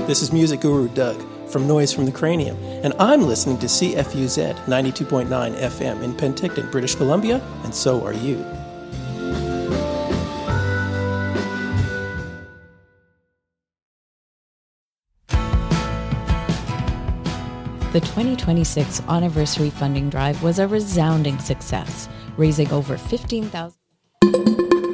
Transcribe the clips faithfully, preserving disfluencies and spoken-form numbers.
This is music guru Doug from Noise from the Cranium, and I'm listening to C F U Z ninety-two point nine F M in Penticton, British Columbia, and so are you. The twenty twenty-six anniversary funding drive was a resounding success, raising over fifteen thousand dollars.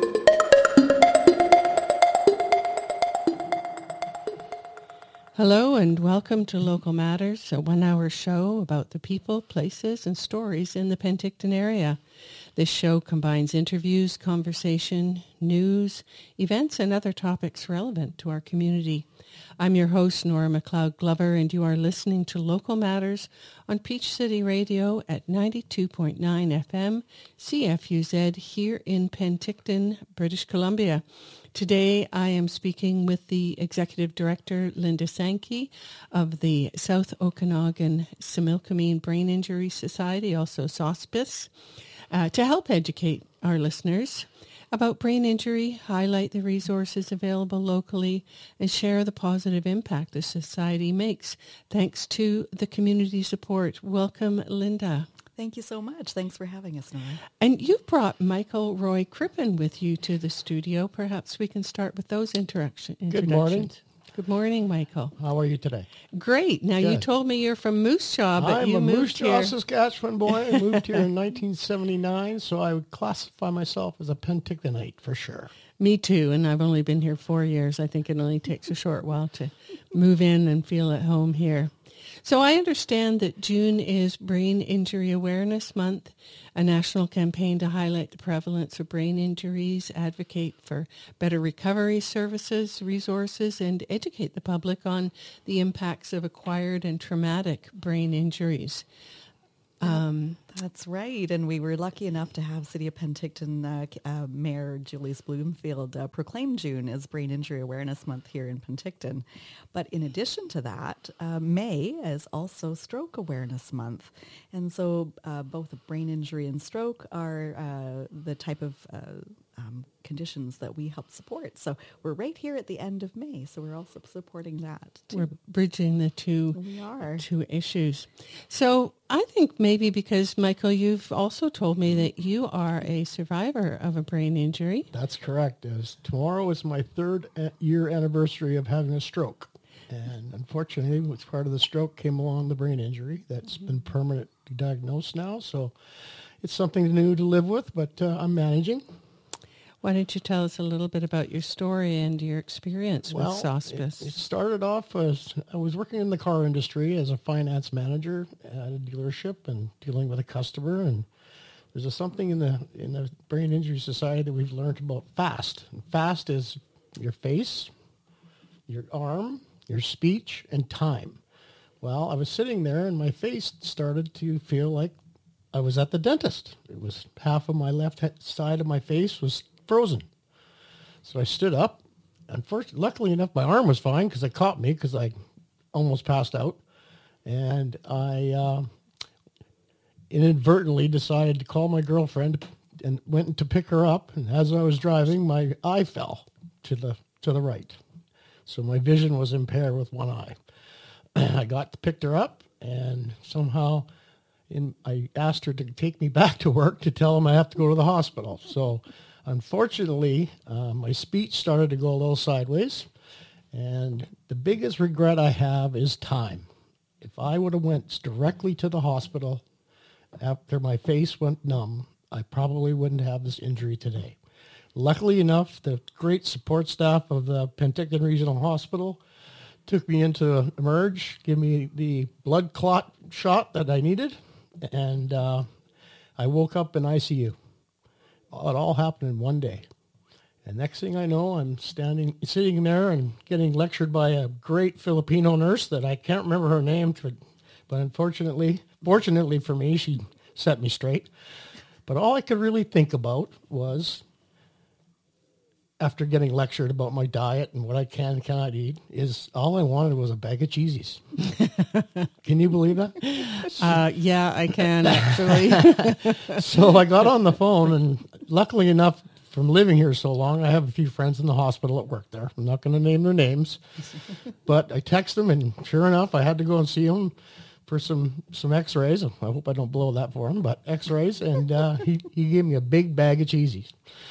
Hello and welcome to Local Matters, a one-hour show about the people, places, and stories in the Penticton area. This show combines interviews, conversation, news, events, and other topics relevant to our community. I'm your host, Nora McLeod Glover, and you are listening to Local Matters on Peach City Radio at ninety-two point nine F M, C F U Z, here in Penticton, British Columbia. Today, I am speaking with the Executive Director, Linda Sankey, of the South Okanagan Similkameen Brain Injury Society, also SOSPIS, uh, to help educate our listeners about brain injury, highlight the resources available locally, and share the positive impact the society makes, thanks to the community support. Welcome, Linda. Thank you so much. Thanks for having us, Nora. And you've brought Michael Roy Crippen with you to the studio. Perhaps we can start with those interaction, introductions. Good morning. Good morning, Michael. How are you today? Great. Now, Good. You told me you're from Moose Jaw, but I'm you a moved Moose Jaw, here. Saskatchewan boy. I moved here in nineteen seventy-nine, so I would classify myself as a Pentictonite for sure. Me too, and I've only been here four years. I think it only takes a short while to move in and feel at home here. So I understand that June is Brain Injury Awareness Month, a national campaign to highlight the prevalence of brain injuries, advocate for better recovery services, resources, and educate the public on the impacts of acquired and traumatic brain injuries. Um, That's right. And we were lucky enough to have City of Penticton uh, uh, Mayor Julius Bloomfield uh, proclaim June as Brain Injury Awareness Month here in Penticton. But in addition to that, uh, May is also Stroke Awareness Month. And so uh, both brain injury and stroke are uh, the type of uh, um, conditions that we help support. So we're right here at the end of May. So we're also supporting that too. We're bridging the two, we are. two issues. So I think maybe because, Michael, you've also told me that you are a survivor of a brain injury. That's correct. As tomorrow is my third year anniversary of having a stroke. And unfortunately, as part of the stroke came along the brain injury that's mm-hmm. been permanently diagnosed now. So it's something new to live with, but uh, I'm managing. Why don't you tell us a little bit about your story and your experience well, with SOSPIS? It, it started off as I was working in the car industry as a finance manager at a dealership and dealing with a customer. And there's a, something in the in the Brain Injury Society that we've learned about FAST. And FAST is your face, your arm, your speech, and time. Well, I was sitting there and my face started to feel like I was at the dentist. It was half of my left side of my face was frozen. So I stood up. Unfortunately, luckily enough, my arm was fine because it caught me because I almost passed out. And I uh, inadvertently decided to call my girlfriend and went to pick her up. And as I was driving, my eye fell to the to the right. So my vision was impaired with one eye. I got picked her up and somehow in, I asked her to take me back to work to tell them I have to go to the hospital. So unfortunately, uh, my speech started to go a little sideways, and the biggest regret I have is time. If I would have went directly to the hospital after my face went numb, I probably wouldn't have this injury today. Luckily enough, the great support staff of the Penticton Regional Hospital took me into Emerge, gave me the blood clot shot that I needed, and uh, I woke up in I C U. It all happened in one day. And next thing I know, I'm standing, sitting there and getting lectured by a great Filipino nurse that I can't remember her name, but unfortunately, fortunately for me, she set me straight. But all I could really think about was, after getting lectured about my diet and what I can and cannot eat, is all I wanted was a bag of Cheezies. Can you believe that? Uh, yeah, I can, actually. So I got on the phone, and luckily enough, from living here so long, I have a few friends in the hospital that work there. I'm not going to name their names, but I text them, and sure enough, I had to go and see them for some, some x-rays. I hope I don't blow that for him, but x-rays, and uh, he, he gave me a big bag of cheesies.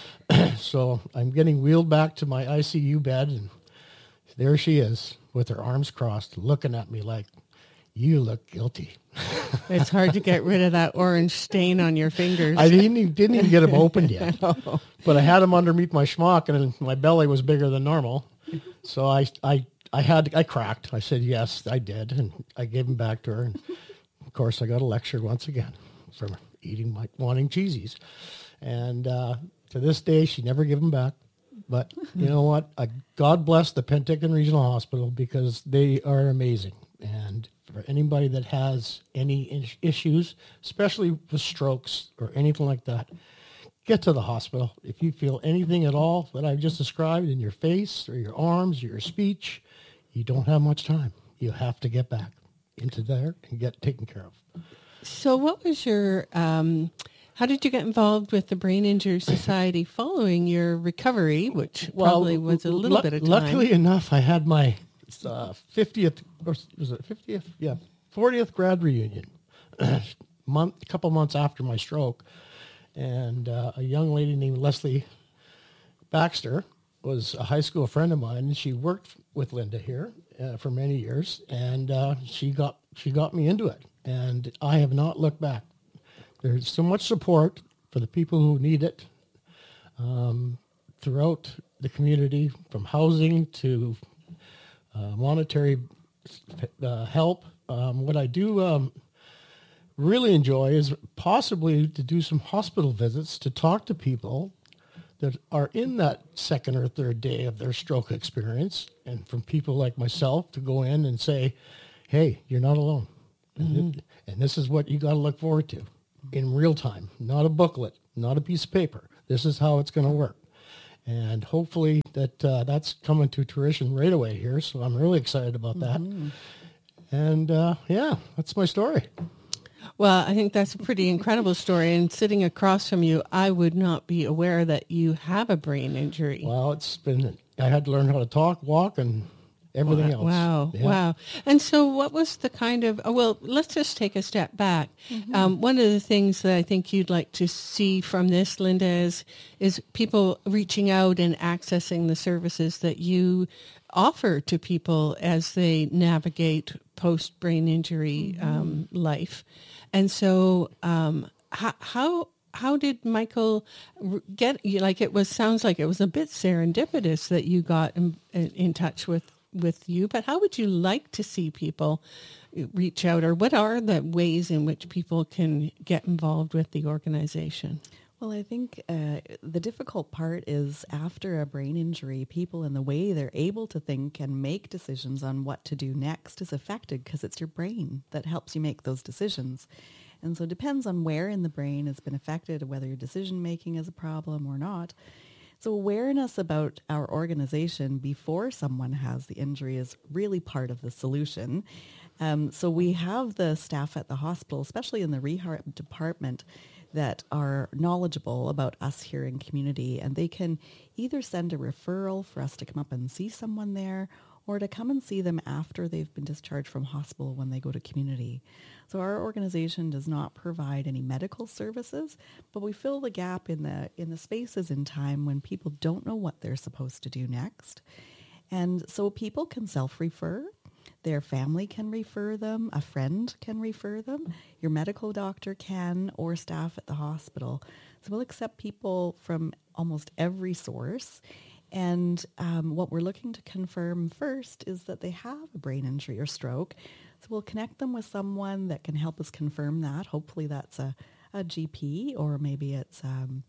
So I'm getting wheeled back to my I C U bed, and there she is with her arms crossed, looking at me like, you look guilty. It's hard to get rid of that orange stain on your fingers. I didn't even, didn't even get them opened yet, but I had them underneath my schmuck, and my belly was bigger than normal. So I, I, I had, I cracked. I said, yes, I did. And I gave them back to her. And of course I got a lecture once again for eating my, wanting cheesies. And, uh, to this day, she never gave them back. But you know what? I, God bless the Penticton Regional Hospital, because they are amazing. And for anybody that has any is- issues, especially with strokes or anything like that, get to the hospital. If you feel anything at all that I've just described in your face or your arms or your speech, you don't have much time. You have to get back into there and get taken care of. So what was your, um, how did you get involved with the Brain Injury Society following your recovery, which probably was a little lu- bit of time? Luckily enough, I had my uh, fiftieth, or was it fiftieth? Yeah, fortieth grad reunion, month, a couple months after my stroke. And uh, a young lady named Leslie Baxter was a high school friend of mine, and she worked with Linda here uh, for many years, and uh, she got she got me into it, and I have not looked back. There's so much support for the people who need it um, throughout the community, from housing to uh, monetary uh, help. Um, what I do um, really enjoy is possibly to do some hospital visits to talk to people that are in that second or third day of their stroke experience, and from people like myself to go in and say, hey, you're not alone. Mm-hmm. And, it, and this is what you got to look forward to in real time, not a booklet, not a piece of paper. This is how it's going to work. And hopefully that uh, that's coming to fruition right away here. So I'm really excited about that. Mm-hmm. And uh, yeah, that's my story. Well, I think that's a pretty incredible story. And sitting across from you, I would not be aware that you have a brain injury. Well, it's been, I had to learn how to talk, walk, and everything wow, else. Wow, yeah. wow. And so what was the kind of, oh, well, let's just take a step back. Mm-hmm. Um, one of the things that I think you'd like to see from this, Linda, is, is people reaching out and accessing the services that you offer to people as they navigate post-brain injury mm-hmm. um, life. And so um, how, how how did Michael get, like it was, sounds like it was a bit serendipitous that you got in, in touch with, with you, but how would you like to see people reach out, or what are the ways in which people can get involved with the organization? Well, I think uh, the difficult part is after a brain injury, people and the way they're able to think and make decisions on what to do next is affected, because it's your brain that helps you make those decisions. And so it depends on where in the brain has been affected, whether your decision making is a problem or not. So awareness about our organization before someone has the injury is really part of the solution. Um, so we have the staff at the hospital, especially in the rehab department, that are knowledgeable about us here in community, and they can either send a referral for us to come up and see someone there, or to come and see them after they've been discharged from hospital when they go to community. So our organization does not provide any medical services, but we fill the gap in the in the spaces in time when people don't know what they're supposed to do next. And so people can self-refer. Their family can refer them, a friend can refer them, your medical doctor can, or staff at the hospital. So we'll accept people from almost every source. And um, what we're looking to confirm first is that they have a brain injury or stroke. So we'll connect them with someone that can help us confirm that. Hopefully that's a, a G P, or maybe it's um,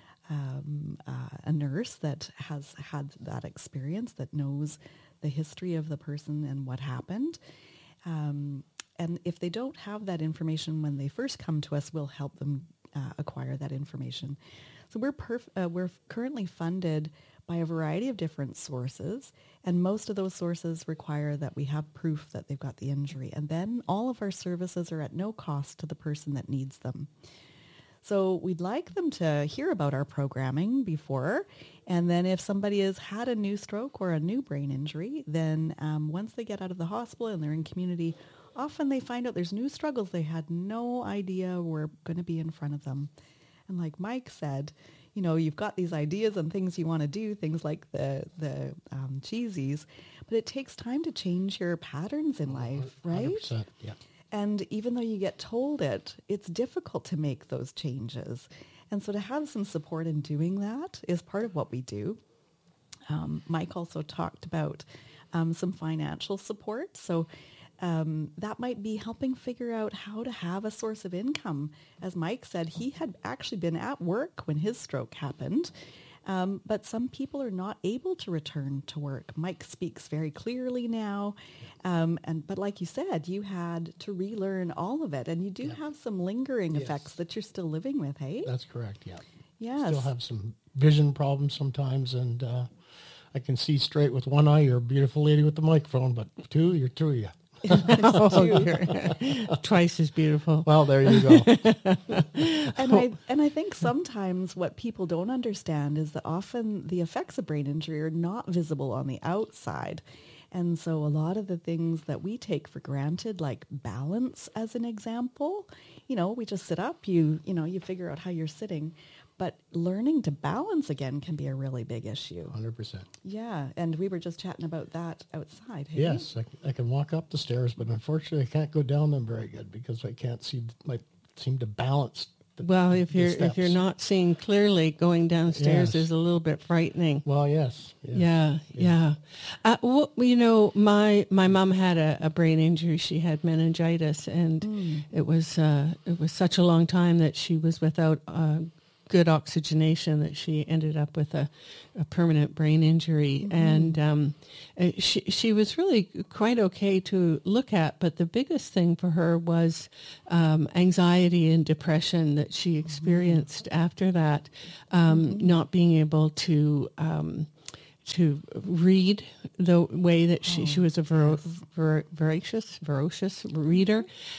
um, uh, a nurse that has had that experience, that knows the history of the person and what happened. Um, and if they don't have that information when they first come to us, we'll help them uh, acquire that information. So we're perf- uh, we're currently funded by a variety of different sources, and most of those sources require that we have proof that they've got the injury. And then all of our services are at no cost to the person that needs them. So we'd like them to hear about our programming before. And then if somebody has had a new stroke or a new brain injury, then um, once they get out of the hospital and they're in community, often they find out there's new struggles they had no idea were going to be in front of them. And like Mike said, you know, you've got these ideas and things you want to do, things like the, the um, cheesies, but it takes time to change your patterns in life, right? one hundred percent, yeah. And even though you get told it, it's difficult to make those changes. And so to have some support in doing that is part of what we do. Um, Mike also talked about um, some financial support. So um, that might be helping figure out how to have a source of income. As Mike said, he had actually been at work when his stroke happened. Um, but some people are not able to return to work. Mike speaks very clearly now. Um, and but like you said, you had to relearn all of it. And you do Yeah. have some lingering Yes. effects that you're still living with, hey? That's correct, yeah. Yes. Still have some vision problems sometimes, and uh, I can see straight with one eye. You're a beautiful lady with the microphone, but two, you're two of you. Oh, you're twice as beautiful. Well, there you go. and I and I think sometimes what people don't understand is that often the effects of brain injury are not visible on the outside. And so a lot of the things that we take for granted, like balance as an example, you know, we just sit up, you, you know, you figure out how you're sitting. But learning to balance again can be a really big issue. one hundred percent. Yeah, and we were just chatting about that outside. Hey? Yes, I, c- I can walk up the stairs, but unfortunately I can't go down them very good because I can't see, I seem to balance the Well, if the you're if you're steps. not seeing clearly, going downstairs Yes. is a little bit frightening. Well, yes. yes. Yeah, yeah. Uh, well, you know, my my mom had a, a brain injury. She had meningitis, and it was uh, it was such a long time that she was without uh, good oxygenation that she ended up with a, a permanent brain injury. And um, uh, she she was really quite okay to look at, but the biggest thing for her was um, anxiety and depression that she experienced after that, um, not being able to um, to read the way that she, she was a vero, ver, voracious, ferocious reader,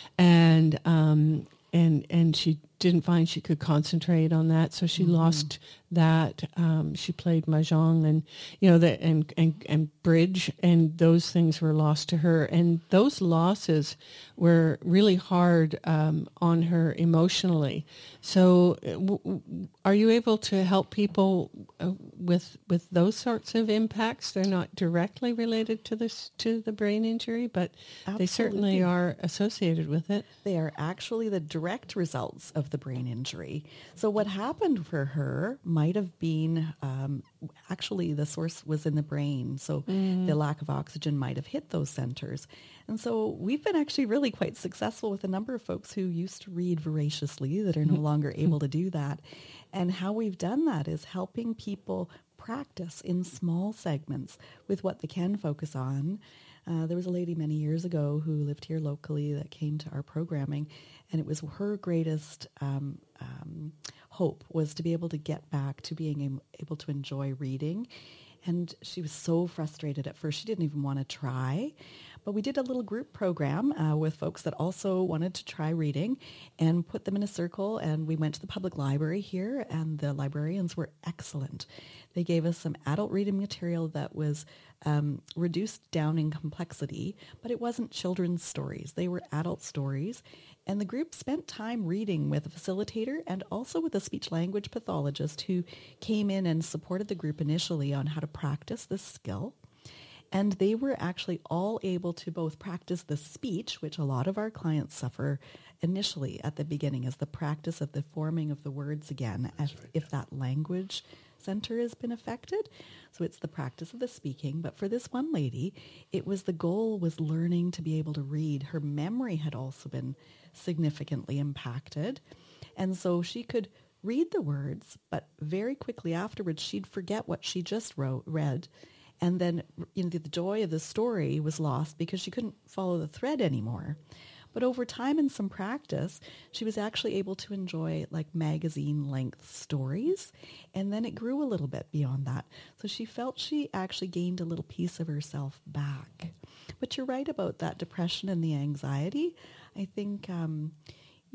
and um, and and she didn't find she could concentrate on that, so she mm-hmm. lost that. Um, she played mahjong and you know that and, and and bridge, and those things were lost to her, and those losses were really hard um, on her emotionally. So, w- w- are you able to help people uh, with with those sorts of impacts? They're not directly related to this to the brain injury, but Absolutely. They certainly are associated with it. They are actually the direct results of the brain injury. So what happened for her might have been um, actually the source was in the brain. So mm. the lack of oxygen might have hit those centers. And so we've been actually really quite successful with a number of folks who used to read voraciously that are no longer able to do that. And how we've done that is helping people practice in small segments with what they can focus on. Uh, there was a lady many years ago who lived here locally that came to our programming, and it was her greatest um, um, hope was to be able to get back to being am- able to enjoy reading. And she was so frustrated at first. She didn't even want to try. But we did a little group program uh, with folks that also wanted to try reading and put them in a circle. And we went to the public library here, and the librarians were excellent. They gave us some adult reading material that was um, reduced down in complexity, but it wasn't children's stories. They were adult stories. And the group spent time reading with a facilitator and also with a speech-language pathologist who came in and supported the group initially on how to practice this skill. And they were actually all able to both practice the speech, which a lot of our clients suffer initially at the beginning, is the practice of the forming of the words again, as right, if yeah. that language center has been affected. So it's the practice of the speaking. But for this one lady, it was the goal was learning to be able to read. Her memory had also been significantly impacted. And so she could read the words, but very quickly afterwards, she'd forget what she just wrote, read. And then you know, the, the joy of the story was lost because she couldn't follow the thread anymore. But over time and some practice, she was actually able to enjoy like magazine-length stories. And then it grew a little bit beyond that. So she felt she actually gained a little piece of herself back. But you're right about that depression and the anxiety. I think, um,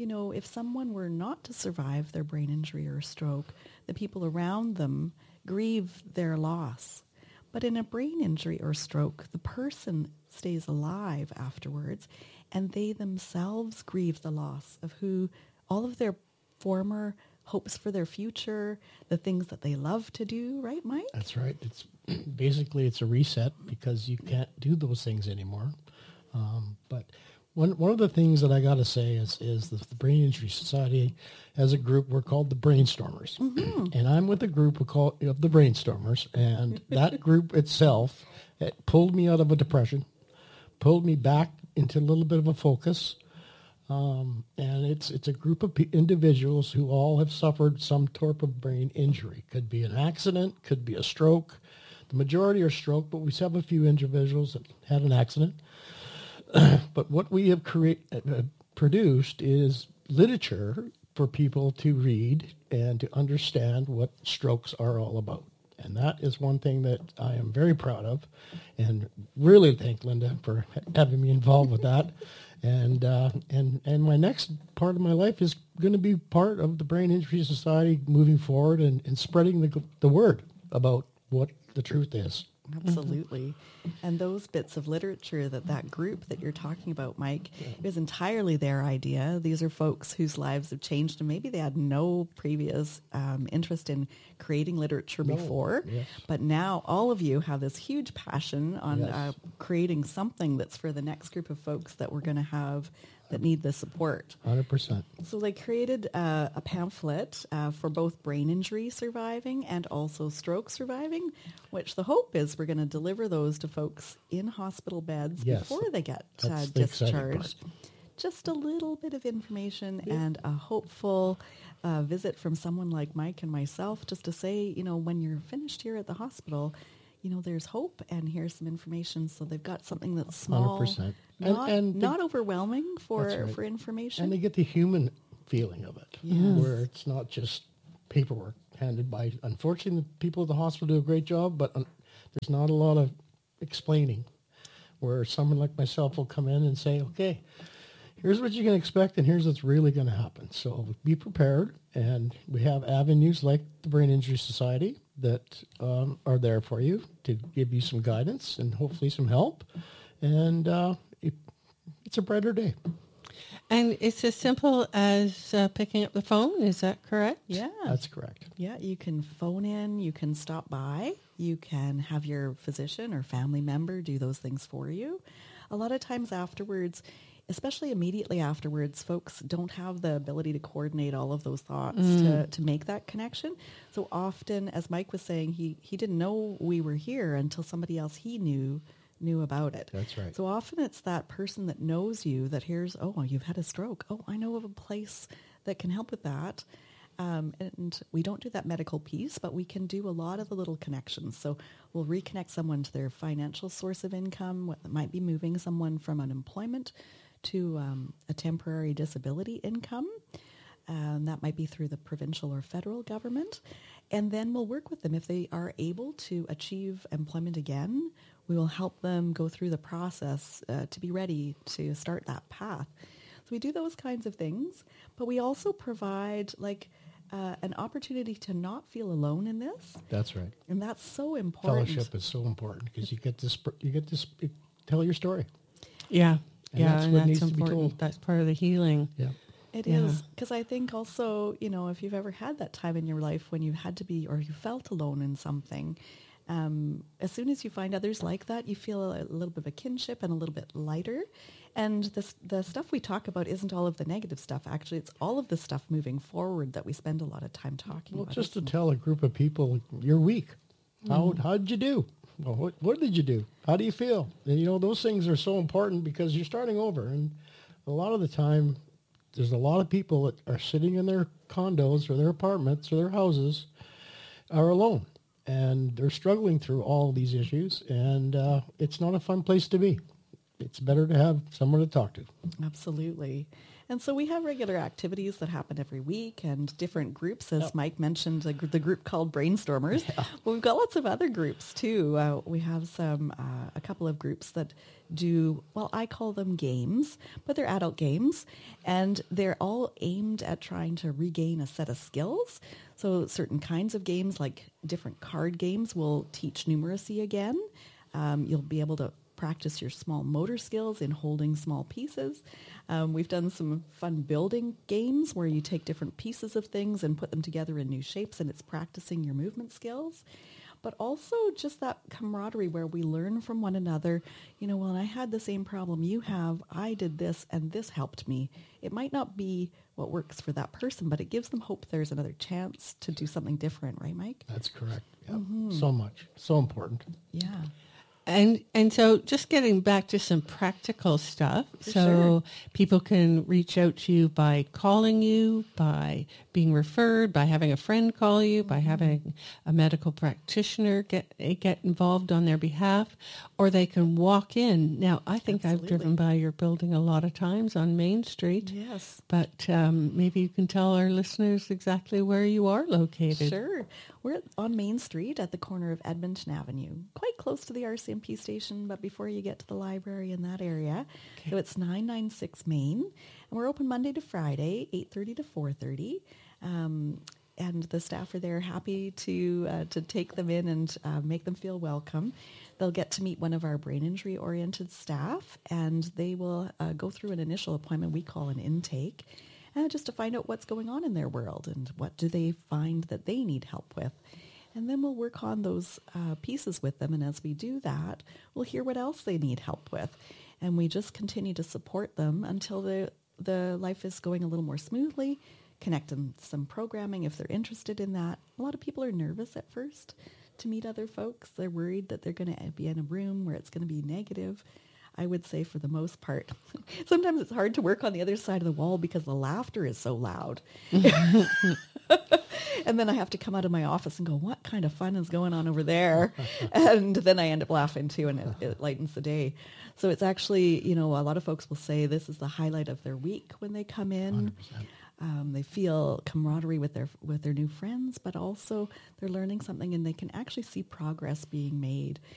you know, if someone were not to survive their brain injury or stroke, the people around them grieve their loss. But in a brain injury or stroke, the person stays alive afterwards, and they themselves grieve the loss of who all of their former hopes for their future, the things that they love to do, right, Mike? That's right. It's basically it's a reset because you can't do those things anymore. Um, but one one of the things that I got to say is is the, the Brain Injury Society, as a group, we're called the Brainstormers, mm-hmm. and I'm with a group of, call, of the Brainstormers, and that group itself, it pulled me out of a depression, pulled me back into a little bit of a focus. Um, and it's it's a group of p- individuals who all have suffered some type of brain injury. Could be an accident, could be a stroke. The majority are stroke, but we have a few individuals that had an accident. But what we have create, uh, produced is literature for people to read and to understand what strokes are all about. And that is one thing that I am very proud of, and really thank Linda for having me involved with that. And uh, and and my next part of my life is going to be part of the Brain Injury Society moving forward and, and spreading the the word about what the truth is. Absolutely. And those bits of literature that that group that you're talking about, Mike, is entirely their idea. These are folks whose lives have changed, and maybe they had no previous um, interest in creating literature No, before. yes. But now all of you have this huge passion on Yes. uh, creating something that's for the next group of folks that we're going to have that need the support. one hundred percent. So they created uh, a pamphlet uh, for both brain injury surviving and also stroke surviving, which the hope is we're going to deliver those to folks in hospital beds Yes. before they get uh, That's the exciting part. discharged. Just a little bit of information and a hopeful uh, visit from someone like Mike and myself just to say, you know, when you're finished here at the hospital, you know, there's hope, and here's some information. So they've got something that's small, one hundred percent. And- not, and the- not overwhelming for, That's right. for information. And they get the human feeling of it, Yes. where it's not just paperwork handed by. Unfortunately, the people at the hospital do a great job, but um, there's not a lot of explaining. Where someone like myself will come in and say, "Okay, here's what you can expect, and here's what's really going to happen." So be prepared, and we have avenues like the Brain Injury Society that um, are there for you to give you some guidance and hopefully some help, and uh, it, it's a brighter day. And it's as simple as uh, picking up the phone. Is that correct? yeah. That's correct. Yeah, you can phone in, you can stop by, you can have your physician or family member do those things for you. A lot of times afterwards, especially immediately afterwards, folks don't have the ability to coordinate all of those thoughts Mm. to, to make that connection. So often, as Mike was saying, he, he didn't know we were here until somebody else he knew knew about it. That's right. So often it's that person that knows you that hears, oh, you've had a stroke. Oh, I know of a place that can help with that. Um, and we don't do that medical piece, but we can do a lot of the little connections. So we'll reconnect someone to their financial source of income, what might be moving someone from unemployment to um, a temporary disability income. Um, that might be through the provincial or federal government. And then we'll work with them. If they are able to achieve employment again, we will help them go through the process uh, to be ready to start that path. So we do those kinds of things, but we also provide like uh, an opportunity to not feel alone in this. That's right. And that's so important. Fellowship is so important because you get this, you get this, tell your story. Yeah. And yeah, that's and what that's needs to be important. told. That's part of the healing. Yeah. It Yeah. is, because I think also, you know, if you've ever had that time in your life when you had to be, or you felt alone in something, um, as soon as you find others like that, you feel a, a little bit of a kinship and a little bit lighter. And the, the stuff we talk about isn't all of the negative stuff. Actually, it's all of the stuff moving forward that we spend a lot of time talking Well, about. just to isn't it? tell a group of people you're weak. How how did you do? Well, what what did you do? How do you feel? And you know those things are so important because you're starting over, and a lot of the time, there's a lot of people that are sitting in their condos or their apartments or their houses are alone, and they're struggling through all these issues, and uh, it's not a fun place to be. It's better to have someone to talk to. Absolutely. And so we have regular activities that happen every week and different groups, as yep. Mike mentioned, the, the group called Brainstormers. Yeah. But we've got lots of other groups too. Uh, we have some, uh, a couple of groups that do, well, I call them games, but they're adult games. And they're all aimed at trying to regain a set of skills. So certain kinds of games, like different card games, will teach numeracy again. Um, you'll be able to practice your small motor skills in holding small pieces. Um, we've done some fun building games where you take different pieces of things and put them together in new shapes, and it's practicing your movement skills. But also just that camaraderie where we learn from one another. You know, when I had the same problem you have, I did this and this helped me. It might not be what works for that person, but it gives them hope there's another chance to do something different, right, Mike? That's correct. Yep. Mm-hmm. So much. So important. Yeah. And and so just getting back to some practical stuff. For so sure. People can reach out to you by calling you, by being referred, by having a friend call you, by having a medical practitioner get get involved on their behalf, or they can walk in. Now, I think Absolutely. I've driven by your building a lot of times on Main Street. Yes. But um, maybe you can tell our listeners exactly where you are located. Sure. We're on Main Street at the corner of Edmonton Avenue, quite close to the R C M P station, but before you get to the library in that area. Okay. So it's nine ninety-six Main, and we're open Monday to Friday, eight thirty to four thirty. Um, and the staff are there happy to uh, to take them in and uh, make them feel welcome. They'll get to meet one of our brain injury-oriented staff, and they will uh, go through an initial appointment we call an intake, uh, just to find out what's going on in their world and what do they find that they need help with. And then we'll work on those uh, pieces with them, and as we do that, we'll hear what else they need help with. And we just continue to support them until the, the life is going a little more smoothly, connect them some programming if they're interested in that. A lot of people are nervous at first to meet other folks. They're worried that they're going to be in a room where it's going to be negative. I would say for the most part. Sometimes it's hard to work on the other side of the wall because the laughter is so loud. And then I have to come out of my office and go, what kind of fun is going on over there? And then I end up laughing too, and it, it lightens the day. So it's actually, you know, a lot of folks will say this is the highlight of their week when they come in. one hundred percent. Um, they feel camaraderie with their with their new friends, but also they're learning something and they can actually see progress being made.